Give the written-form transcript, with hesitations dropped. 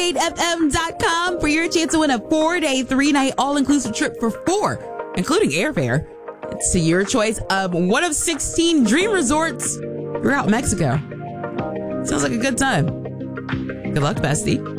98fm.com for your chance to win a 4-day, 3-night all-inclusive trip for 4, including airfare. It's to your choice of one of 16 dream resorts throughout Mexico. Sounds like a good time. Good luck, bestie.